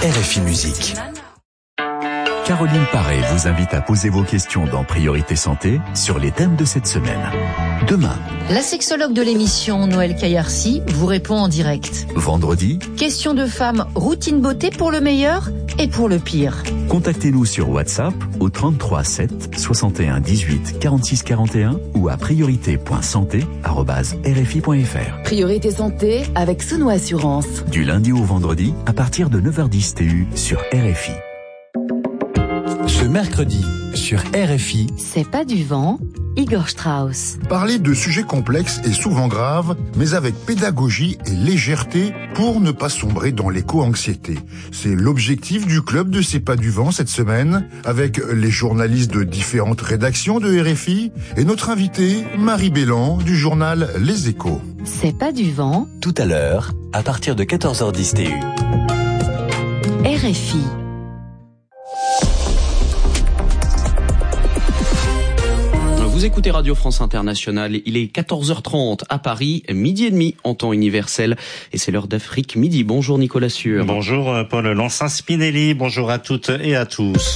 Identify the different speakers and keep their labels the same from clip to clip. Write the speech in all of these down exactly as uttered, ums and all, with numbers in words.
Speaker 1: R F I Musique. Caroline Paré vous invite à poser vos questions dans Priorité Santé sur les thèmes de cette semaine. Demain,
Speaker 2: la sexologue de l'émission, Noël Caillarcy, vous répond en direct.
Speaker 1: Vendredi,
Speaker 2: question de femme, routine beauté pour le meilleur et pour le pire.
Speaker 1: Contactez-nous sur WhatsApp au trente-trois sept soixante et un dix-huit quarante-six quarante et un ou à priorité point santé arobase r f i point f r.
Speaker 3: Priorité Santé avec Sono Assurance.
Speaker 1: Du lundi au vendredi à partir de neuf heures dix T U sur R F I. Ce mercredi, sur R F I,
Speaker 2: C'est pas du vent, Igor Strauss.
Speaker 4: Parler de sujets complexes est souvent grave, mais avec pédagogie et légèreté pour ne pas sombrer dans l'éco-anxiété. C'est l'objectif du club de C'est pas du vent cette semaine, avec les journalistes de différentes rédactions de R F I et notre invitée, Marie Bélan, du journal Les Échos.
Speaker 2: C'est pas du vent.
Speaker 1: Tout à l'heure, à partir de quatorze heures dix T U.
Speaker 2: R F I.
Speaker 5: Vous écoutez Radio France Internationale, il est quatorze heures trente à Paris, midi et demi en temps universel, et c'est l'heure d'Afrique Midi. Bonjour Nicolas Sûr.
Speaker 6: Bonjour Paul Lancin-Spinelli, bonjour à toutes et à tous.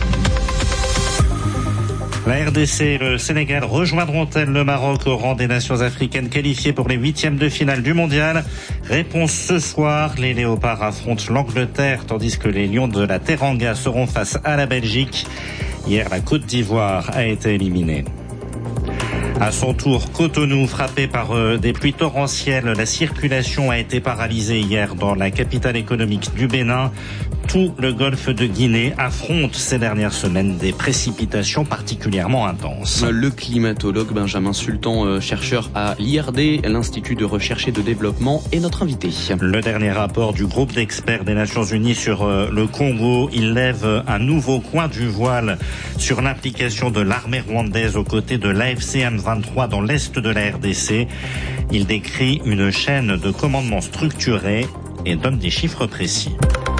Speaker 6: La R D C et le Sénégal rejoindront-elles le Maroc au rang des nations africaines qualifiées pour les huitièmes de finale du mondial? Réponse ce soir, les Léopards affrontent l'Angleterre tandis que les Lions de la Teranga seront face à la Belgique. Hier, la Côte d'Ivoire a été éliminée. À son tour, Cotonou, frappé par euh, des pluies torrentielles, la circulation a été paralysée hier dans la capitale économique du Bénin. Tout le golfe de Guinée affronte ces dernières semaines des précipitations particulièrement intenses.
Speaker 5: Le climatologue Benjamin Sultan, euh, chercheur à l'I R D, l'Institut de recherche et de développement, est notre invité.
Speaker 6: Le dernier rapport du groupe d'experts des Nations Unies sur euh, le Congo, il lève un nouveau coin du voile sur l'implication de l'armée rwandaise aux côtés de l'A F C M vingt-trois dans l'est de la R D C. Il décrit une chaîne de commandement structurée et donne des chiffres précis.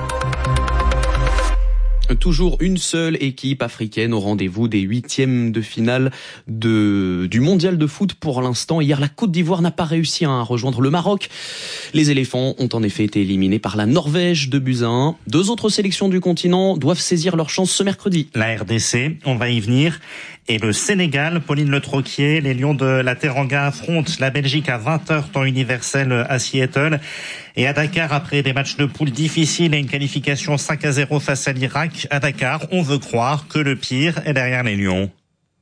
Speaker 5: Toujours une seule équipe africaine au rendez-vous des huitièmes de finale de, du mondial de foot pour l'instant. Hier, la Côte d'Ivoire n'a pas réussi à rejoindre le Maroc. Les éléphants ont en effet été éliminés par la Norvège de buts à un. Deux autres sélections du continent doivent saisir leur chance ce mercredi.
Speaker 6: La R D C, on va y venir. Et le Sénégal, Pauline Le Troquier, les Lions de la Teranga affrontent la Belgique à vingt heures temps universel à Seattle. Et à Dakar, après des matchs de poule difficiles et une qualification cinq à zéro face à l'Irak, à Dakar, on veut croire que le pire est derrière les Lions.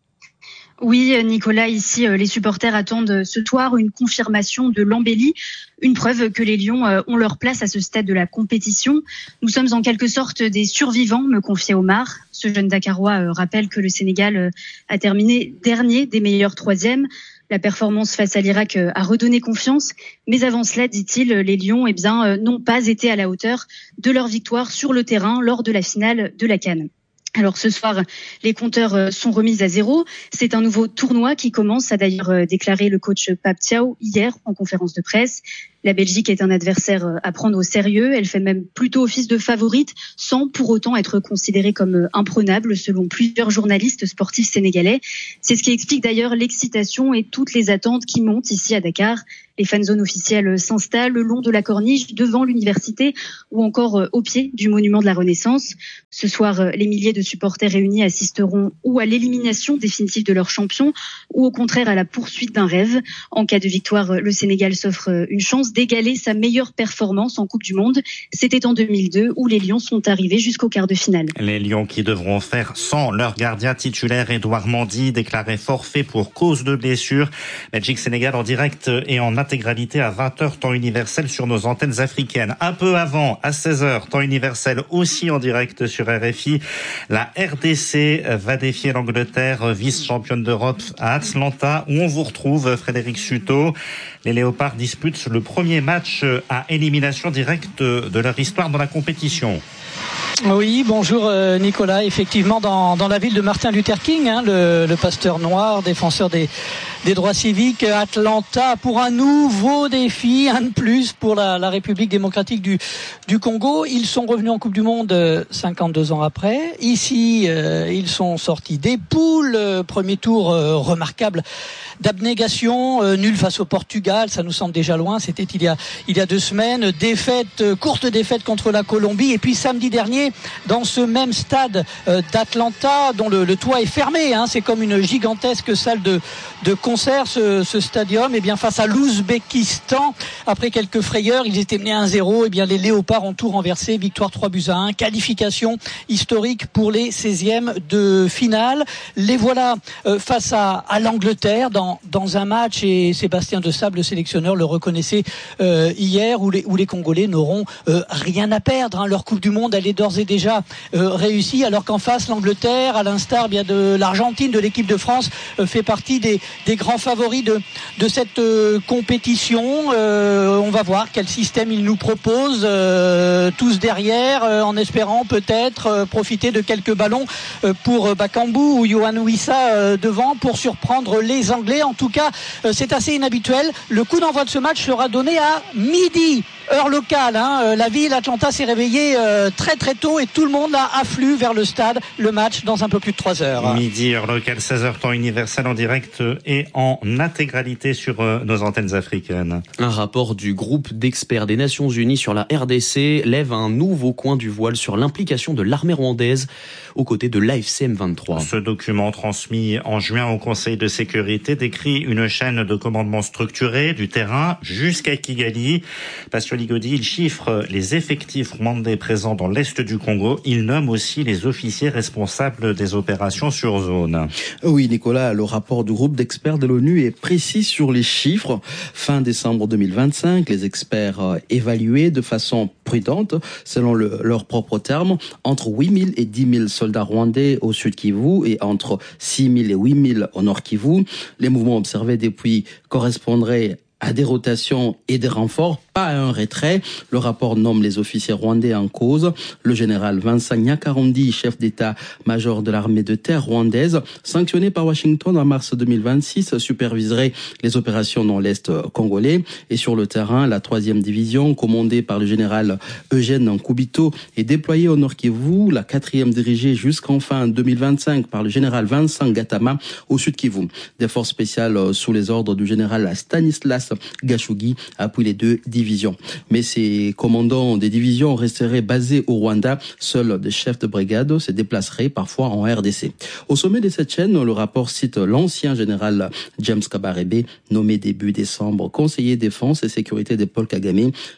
Speaker 7: Oui, Nicolas, ici, les supporters attendent ce soir une confirmation de l'embellie, une preuve que les Lions ont leur place à ce stade de la compétition. Nous sommes en quelque sorte des survivants, me confiait Omar. Ce jeune Dakarois rappelle que le Sénégal a terminé dernier des meilleurs troisièmes. La performance face à l'Irak a redonné confiance, mais avant cela, dit-il, les Lions eh bien, n'ont pas été à la hauteur de leur victoire sur le terrain lors de la finale de la CAN. Alors ce soir, les compteurs sont remis à zéro. C'est un nouveau tournoi qui commence, a d'ailleurs déclaré le coach Pape Thiaw hier en conférence de presse. La Belgique est un adversaire à prendre au sérieux. Elle fait même plutôt office de favorite, sans pour autant être considérée comme imprenable, selon plusieurs journalistes sportifs sénégalais. C'est ce qui explique d'ailleurs l'excitation et toutes les attentes qui montent ici à Dakar. Les fanzones officielles s'installent le long de la corniche, devant l'université ou encore au pied du monument de la Renaissance. Ce soir, les milliers de supporters réunis assisteront ou à l'élimination définitive de leur champion ou au contraire à la poursuite d'un rêve. En cas de victoire, le Sénégal s'offre une chance d'égaler sa meilleure performance en Coupe du Monde. C'était en deux mille deux où les Lions sont arrivés jusqu'au quart de finale.
Speaker 6: Les Lions qui devront faire sans leur gardien titulaire Edouard Mendy, déclaré forfait pour cause de blessure. Belgique-Sénégal en direct et en intégralité à vingt heures temps universel sur nos antennes africaines. Un peu avant, à seize heures temps universel aussi en direct sur R F I, la R D C va défier l'Angleterre, vice-championne d'Europe à Atlanta, où on vous retrouve Frédéric Suto. Les Léopards disputent le premier match à élimination directe de leur histoire dans la compétition.
Speaker 8: Oui, bonjour euh, Nicolas. Effectivement, dans, dans la ville de Martin Luther King, hein, le, le pasteur noir, défenseur des, des droits civiques, Atlanta pour un nouveau défi, un de plus pour la, la République démocratique du, du Congo. Ils sont revenus en Coupe du Monde cinquante-deux ans après. Ici, euh, ils sont sortis des poules. Euh, premier tour euh, remarquable d'abnégation, euh, nul face au Portugal, ça nous semble déjà loin. C'était il y a il y a deux semaines. Défaite, euh, courte défaite contre la Colombie. Et puis samedi dernier, dans ce même stade euh, d'Atlanta, dont le, le toit est fermé, hein, c'est comme une gigantesque salle de de concert, ce, ce stadium. Et bien face à l'Ouzbékistan, après quelques frayeurs, ils étaient menés un zéro. Et bien les Léopards ont tout renversé. Victoire trois buts à un. Qualification historique pour les seizièmes de finale. Les voilà euh, face à, à l'Angleterre dans, dans un match, et Sébastien de Sable, le sélectionneur, le reconnaissait euh, hier, où les, où les Congolais n'auront euh, rien à perdre. Hein. Leur Coupe du Monde, elle est d'ores et déjà euh, réussie, alors qu'en face, l'Angleterre, à l'instar bien de l'Argentine, de l'équipe de France, euh, fait partie des, des grands favoris de, de cette euh, compétition. Euh, on va voir quel système ils nous proposent, euh, tous derrière, euh, en espérant peut-être euh, profiter de quelques ballons euh, pour Bakambu ou Yohan Wissa euh, devant pour surprendre les Anglais. En tout cas, euh, c'est assez inhabituel. Le coup d'envoi de ce match sera donné à midi, heure locale. Hein. Euh, la ville, Atlanta, s'est réveillée euh, très très tôt et tout le monde a afflué vers le stade. Le match dans un peu plus de trois heures.
Speaker 6: Midi, heure locale, seize heures temps universel en direct et en intégralité sur euh, nos antennes africaines.
Speaker 5: Un rapport du groupe d'experts des Nations Unies sur la R D C lève un nouveau coin du voile sur l'implication de l'armée rwandaise aux côtés de l'A F C M vingt-trois.
Speaker 6: Ce document transmis en juin au Conseil de sécurité décrit une chaîne de commandement structurée du terrain jusqu'à Kigali. Pascal Ligodi, il chiffre les effectifs rwandais présents dans l'est du Congo. Il nomme aussi les officiers responsables des opérations sur zone.
Speaker 9: Oui, Nicolas, le rapport du groupe d'experts de l'ONU est précis sur les chiffres. Fin décembre deux mille vingt-cinq, les experts évaluaient de façon prudente, selon le, leurs propres termes, entre huit mille et dix mille soldats rwandais au sud Kivu et entre six mille et huit mille au nord Kivu. Les mouvements observés depuis correspondraient à des rotations et des renforts, pas à un retrait. Le rapport nomme les officiers rwandais en cause. Le général Vincent Nyakarundi, chef d'état-major de l'armée de terre rwandaise, sanctionné par Washington en mars deux mille vingt-six, superviserait les opérations dans l'Est congolais. Et sur le terrain, la troisième division, commandée par le général Eugène Nkubito, est déployée au Nord Kivu. La quatrième, dirigée jusqu'en fin deux mille vingt-cinq par le général Vincent Gatama, au Sud Kivu. Des forces spéciales sous les ordres du général Stanislas Gashugi appuie les deux divisions. Mais ces commandants des divisions resteraient basés au Rwanda. Seuls des chefs de brigade se déplaceraient parfois en R D C. Au sommet de cette chaîne, le rapport cite l'ancien général James Kabarebe, nommé début décembre conseiller défense et sécurité de Paul Kagame.